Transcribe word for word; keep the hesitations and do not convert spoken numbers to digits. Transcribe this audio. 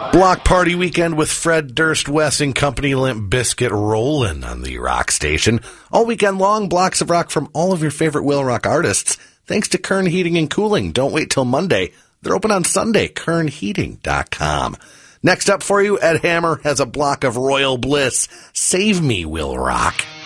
Block Party Weekend with Fred Durst, Wes and Company, Limp Bizkit rolling on the rock station. All weekend long, blocks of rock from all of your favorite Will Rock artists. Thanks to Kern Heating and Cooling. Don't wait till Monday. They're open on Sunday, kern heating dot com. Next up for you, Ed Hammer has a block of Royal Bliss. Save Me, Will Rock.